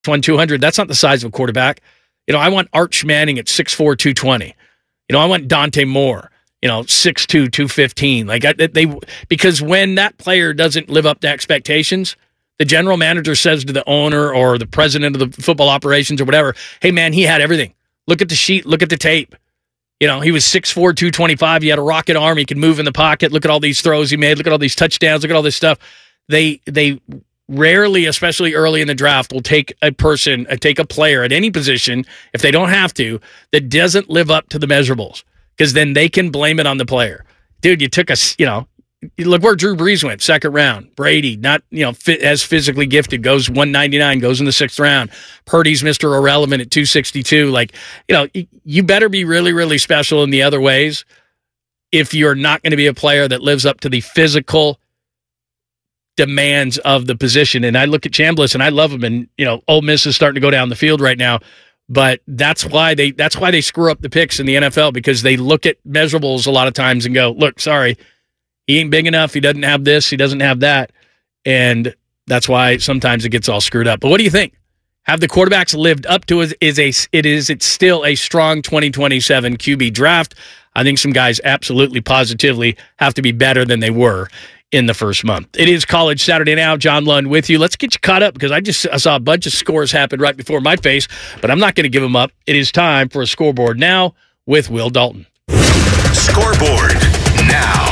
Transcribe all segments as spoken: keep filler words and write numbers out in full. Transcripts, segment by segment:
one two hundred. That's not the size of a quarterback. You know, I want Arch Manning at six four, two twenty. You know, I want Dante Moore, you know, six two, two fifteen. Like I, they, because when that player doesn't live up to expectations, the general manager says to the owner or the president of the football operations or whatever, hey, man, he had everything. Look at the sheet. Look at the tape. You know, he was six four, two twenty-five. He had a rocket arm. He could move in the pocket. Look at all these throws he made. Look at all these touchdowns. Look at all this stuff. They they rarely, especially early in the draft, will take a person, uh, take a player at any position, if they don't have to, that doesn't live up to the measurables, because then they can blame it on the player. Dude, you took a, you know, look where Drew Brees went, second round. Brady, not, you know, fit, as physically gifted, goes one ninety-nine, goes in the sixth round. Purdy's Mister Irrelevant at two sixty-two. Like, you know, you better be really, really special in the other ways if you're not going to be a player that lives up to the physical demands of the position. And I look at Chambliss and I love him, and, you know, Ole Miss is starting to go down the field right now. But that's why they that's why they screw up the picks in the N F L, because they look at measurables a lot of times and go, look, sorry, he ain't big enough. He doesn't have this. He doesn't have that. And that's why sometimes it gets all screwed up. But what do you think? Have the quarterbacks lived up to it? Is a it is it's still a strong twenty twenty-seven Q B draft? I think some guys absolutely positively have to be better than they were in the first month. It is College Saturday now. John Lund with you. Let's get you caught up, because I just I saw a bunch of scores happen right before my face, but I'm not going to give them up. It is time for a scoreboard now with Will Dalton. Scoreboard now.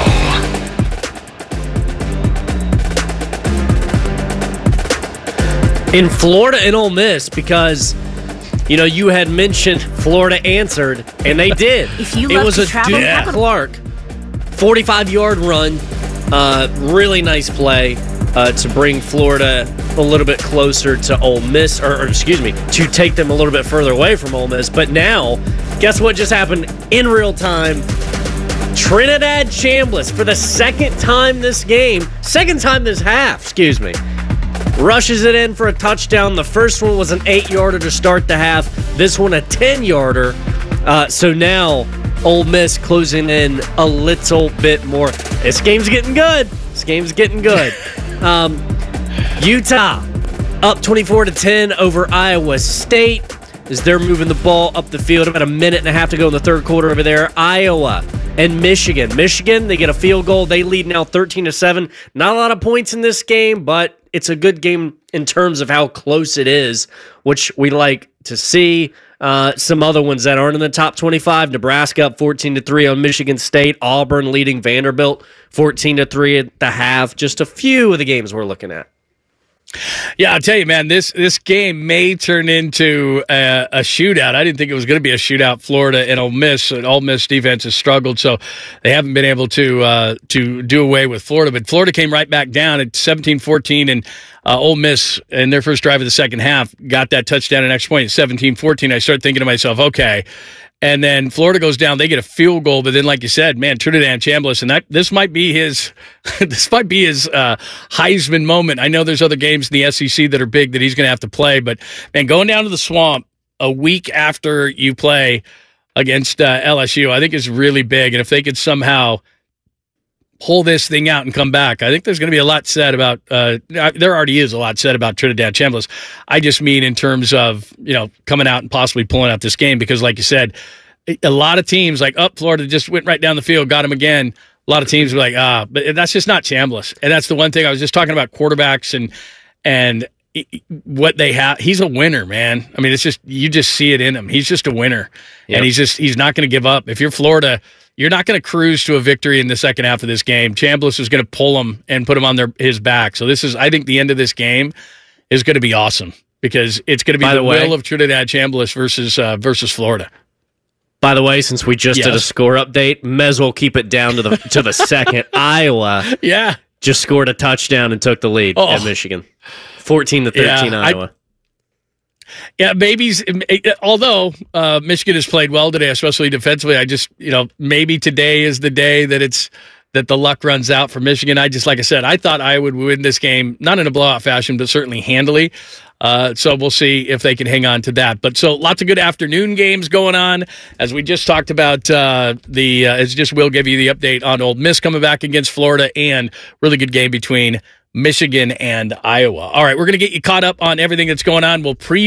In Florida and Ole Miss, because, you know, you had mentioned Florida answered, and they did. If you it love was to a travel, Duke yeah. Clark forty-five-yard run. Uh, really nice play uh, to bring Florida a little bit closer to Ole Miss, or, or excuse me, to take them a little bit further away from Ole Miss. But now, guess what just happened in real time? Trinidad Chambliss, for the second time this game, second time this half, excuse me, rushes it in for a touchdown. The first one was an eight-yarder to start the half. This one a ten-yarder. Uh, so now Ole Miss closing in a little bit more. This game's getting good. This game's getting good. Um, Utah up twenty-four to ten over Iowa State as they're moving the ball up the field. About a minute and a half to go in the third quarter over there. Iowa and Michigan. Michigan, they get a field goal. They lead now thirteen to seven. Not a lot of points in this game, but it's a good game in terms of how close it is, which we like to see. Uh, some other ones that aren't in the top twenty-five. Nebraska up fourteen to three on Michigan State. Auburn leading Vanderbilt fourteen to three at the half. Just a few of the games we're looking at. Yeah, I'll tell you, man, this this game may turn into a, a shootout. I didn't think it was going to be a shootout. Florida and Ole Miss, and Ole Miss defense has struggled, so they haven't been able to uh, to do away with Florida. But Florida came right back down at seventeen fourteen, and uh, Ole Miss, in their first drive of the second half, got that touchdown and extra point at seventeen fourteen. I started thinking to myself, okay. And then Florida goes down. They get a field goal, but then, like you said, man, Trinidad Chambliss, and that this might be his, this might be his uh, Heisman moment. I know there's other games in the S E C that are big that he's going to have to play, but man, going down to the Swamp a week after you play against uh, L S U, I think is really big. And if they could somehow pull this thing out and come back, I think there's going to be a lot said about, uh, there already is a lot said about Trinidad Chambliss. I just mean in terms of, you know, coming out and possibly pulling out this game, because like you said, a lot of teams like, oh, Florida just went right down the field, got him again. A lot of teams were like, ah, but that's just not Chambliss. And that's the one thing I was just talking about, quarterbacks and, and what they have. He's a winner, man. I mean, it's just, you just see it in him. He's just a winner. Yep. And he's just, he's not going to give up. If you're Florida, you're not going to cruise to a victory in the second half of this game. Chambliss is going to pull him and put him on their his back. So this is, I think, the end of this game is going to be awesome, because it's going to be By the, the way, will of Trinidad Chambliss versus uh, versus Florida. By the way, since we just yes. did a score update, may as well keep it down to the to the second. Iowa, yeah, just scored a touchdown and took the lead oh. at Michigan, fourteen to thirteen. Yeah, Iowa. I, Yeah, babies. Although uh, Michigan has played well today, especially defensively, I just, you know, maybe today is the day that it's that the luck runs out for Michigan. I just, like I said, I thought I would win this game, not in a blowout fashion, but certainly handily. Uh, so we'll see if they can hang on to that. But so lots of good afternoon games going on. As we just talked about, uh, the uh, as just will give you the update on Ole Miss coming back against Florida, and really good game between Michigan and Iowa. All right, we're going to get you caught up on everything that's going on. We'll preview